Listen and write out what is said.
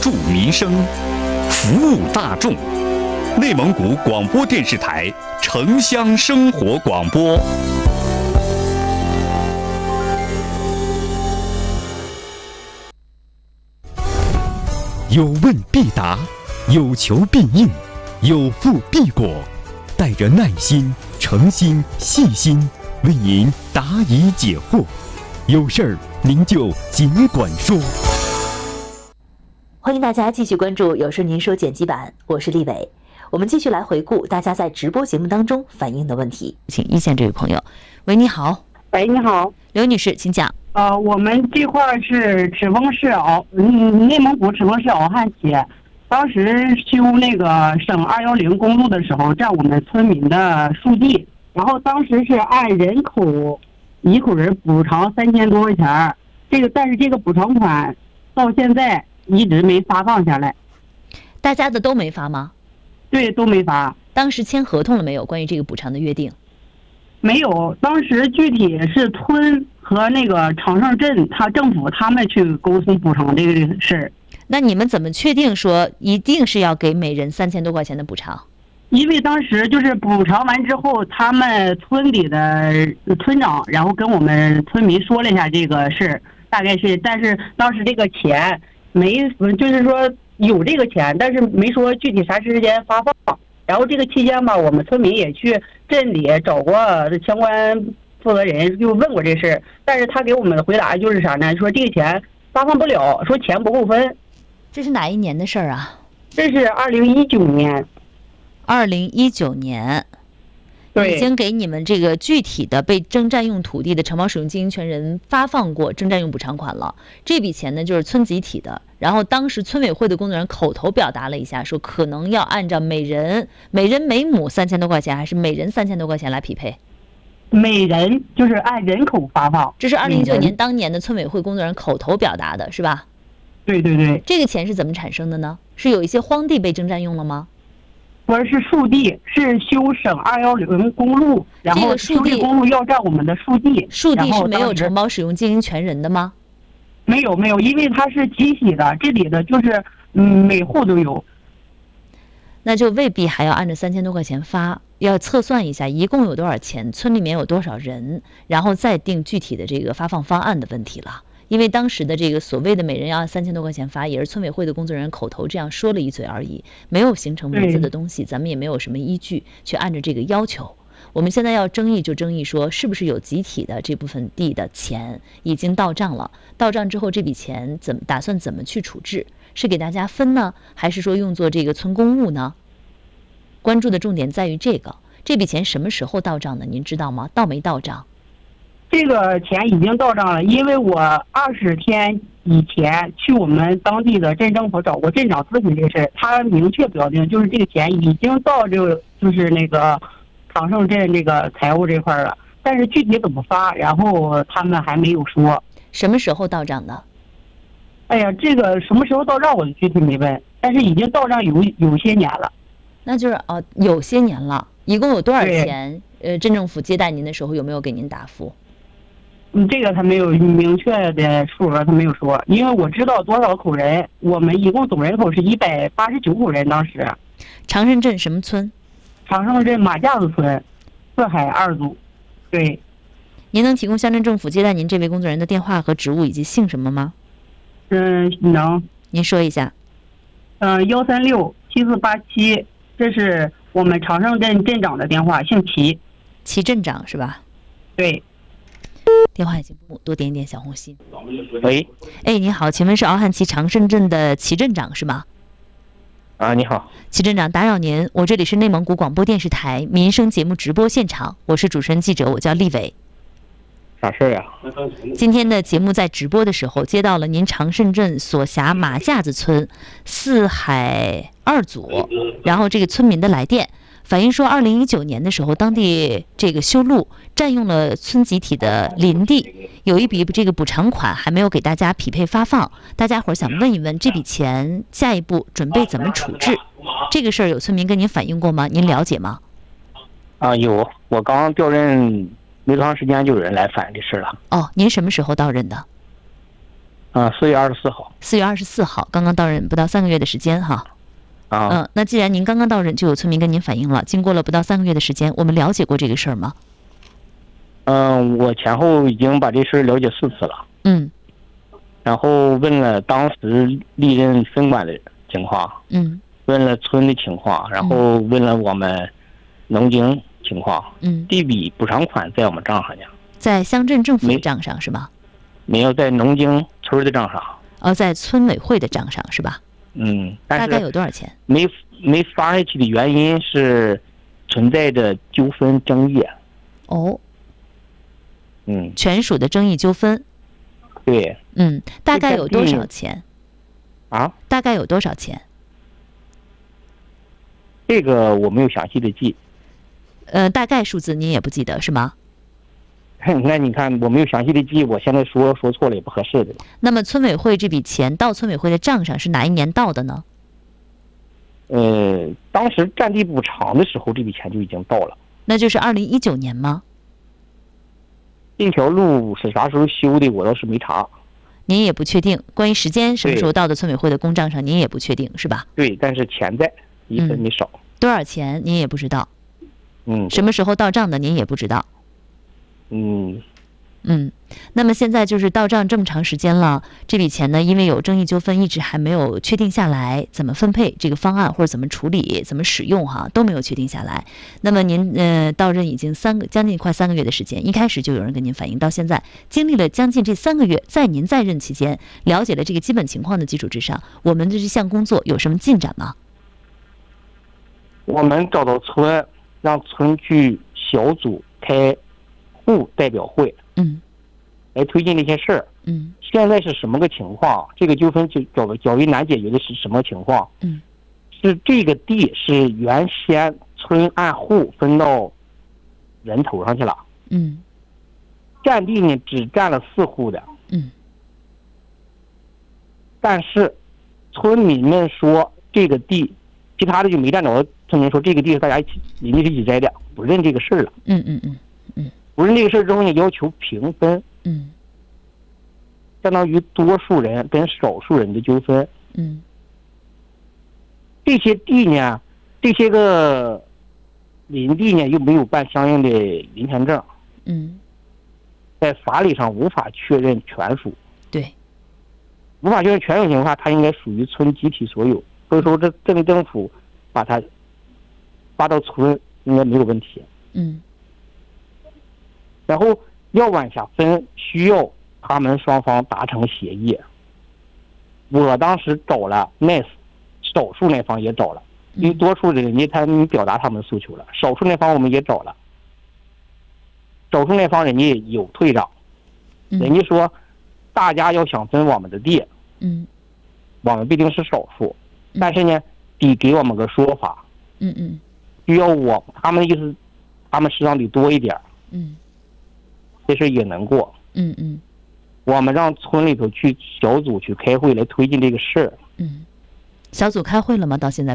助民生，服务大众。内蒙古广播电视台城乡生活广播。有问必答，有求必应，有付必果。带着耐心、诚心、细心，为您答疑解惑。有事儿您就尽管说。 欢迎大家继续关注《有事您说》剪辑版，我是丽伟。我们继续来回顾大家在直播节目当中反映的问题。请一线这位朋友，喂，你好。 喂，你好， 刘女士，请讲。 我们这块是赤峰市内蒙古赤峰市敖汉旗，当时修那个省210公路的时候，占我们村民的树地，然后当时是按人口一口人补偿3000多块钱，但是这个补偿款到现在一直没发放下来。 大家的都没发吗？ 对，都没发。 当时签合同了没有？关于这个补偿的约定？ 没有，当时具体是村和那个长胜镇政府他们去沟通补偿这个事儿。 那你们怎么确定说一定是要给每人3000多块钱的补偿？ 因为当时就是补偿完之后，他们村里的村长然后跟我们村民说了一下这个事儿，大概是，但是当时这个钱没，就是说有这个钱，但是没说具体啥时间发放。然后这个期间吧，我们村民也去镇里找过相关负责人，就问过这事儿，但是他给我们的回答就是啥呢？说这个钱发放不了，说钱不够分。 这是哪一年的事儿啊？ 这是2019年。 2019年。 对， 已经给你们这个具体的被征占用土地的承包使用经营权人发放过征占用补偿款了。这笔钱呢就是村集体的，然后当时村委会的工作人员口头表达了一下，说可能要按照每人每亩3000多块钱，还是每人3000多块钱来匹配。 每人就是按人口发放。 这是2019年当年的村委会工作人员口头表达的，是吧？ 对对对。 这个钱是怎么产生的呢？是有一些荒地被征占用了吗？ 不是树地，是修省210公路，然后修这公路要占我们的树地。 树地是没有承包使用经营权人的吗？ 没有，因为它是集体的，这里的就是每户都有。 那就未必还要按照3000多块钱发，要测算一下一共有多少钱，村里面有多少人，然后再定具体的这个发放方案的问题了。因为当时的这个所谓的每人要按3000多块钱发，也是村委会的工作人员口头这样说了一嘴而已，没有形成文字的东西，咱们也没有什么依据去按照这个要求。我们现在要争议就争议说，是不是有集体的这部分地的钱已经到账了？到账之后，这笔钱打算怎么去处置？是给大家分呢，还是说用作这个村公务呢？关注的重点在于这笔钱什么时候到账的？您知道吗？到没到账？ 这个钱已经到账了，因为我20天以前去我们当地的镇政府找过镇长咨询这事儿，他明确表明就是这个钱已经到就是那个长胜镇这个财务这块了，但是具体怎么发，然后他们还没有说。 什么时候到账的？ 哎呀，这个什么时候到账我就具体没问，但是已经到账有些年了。 那就是有些年了，一共有多少钱？镇政府接待您的时候有没有给您答复？ 这个他没有明确的数额，他没有说，因为我知道多少口人，我们一共总人口是189口人。当时长胜镇什么村？ 长胜镇马架子村4海2组。对。 您能提供乡镇政府接待您这位工作人员的电话和职务以及姓什么吗？ 能。 您说一下。 1367487，这是我们长胜镇镇长的电话，姓齐。 齐镇长是吧？ 对。 电话已经不多点一点小红心。 喂， 哎，你好，请问是敖汉旗长胜镇的齐镇长是吗？ 啊，你好， 齐镇长，打扰您，我这里是内蒙古广播电视台民生节目直播现场，我是主持人记者，我叫丽伟。 啥事呀？ 今天的节目在直播的时候，接到了您长胜镇所辖马架子村4海2组，然后这个村民的来电。反映说2019年的时候，当地这个修路占用了村集体的林地，有一笔这个补偿款还没有给大家匹配发放，大家伙想问一问这笔钱下一步准备怎么处置？这个事儿有村民跟您反映过吗？您了解吗？ 有，我刚调任没多长时间就有人来反映这事了。 哦，您什么时候到任的？ 4月24号。 4月24号，刚刚到任不到3个月的时间哈。那既然您刚刚到任，就有村民跟您反映了，经过了不到3个月的时间，我们了解过这个事儿吗？ 我前后已经把这事了解4次了。然后问了当时历任分管的情况，问了村的情况，然后问了我们农经情况，地比补偿款在我们账上呢，在乡镇政府的账上是吧？ 没有在农经村的账上。 在村委会的账上是吧？ 但是大概有多少钱？ 没发下去的原因是存在着纠纷争议。 权属的争议纠纷。 对。 大概有多少钱？大概有多少钱？ 这个我没有详细的记。 大概数字您也不记得是吗？ 那你看我没有详细的记，我现在说错了也不合适的。 那么村委会这笔钱到村委会的账上是哪一年到的呢？ 当时占地补偿的时候这笔钱就已经到了。 那就是2019年吗？ 这条路是啥时候修的我倒是没查。 您也不确定，关于时间什么时候到的村委会的公账上您也不确定是吧？ 对，但是钱在，一分没少。 多少钱您也不知道。什么时候到账的您也不知道。那么现在就是到账这么长时间了，这笔钱呢，因为有争议纠纷，一直还没有确定下来，怎么分配这个方案或者怎么处理、怎么使用都没有确定下来。那么您到任已经将近快3个月的时间，一开始就有人跟您反映，到现在经历了将近这3个月，在您在任期间了解了这个基本情况的基础之上，我们的这项工作有什么进展吗？ 我们找到村，让村去小组开户代表会，来推进这些事儿。现在是什么个情况？这个纠纷较为难解决的是什么情况？是这个地是原先村按户分到人头上去了。占地呢只占了4户的。但是村民们说这个地，其他的就没占着。村民说这个地是大家邻居一起摘的，不认这个事儿了。不认这个事儿之后呢，要求平分。相当于多数人跟少数人的纠纷。这些地呢，这些个林地呢又没有办相应的林权证。在法理上无法确认权属。 对。 无法确认权属情况下，它应该属于村集体所有。所以说这镇政府把它发到村应该没有问题。然后要往下分，需要他们双方达成协议。我当时找了少数那方也找了，因为多数人家他们表达他们诉求了，少数那方我们也找了。少数那方人家有退让，人家说大家要想分我们的地，我们毕竟是少数，但是呢得给我们个说法。需要他们的意思，他们实际上得多一点。这事也能过。我们让村里头去小组去开会来推进这个事儿。 小组开会了吗？到现在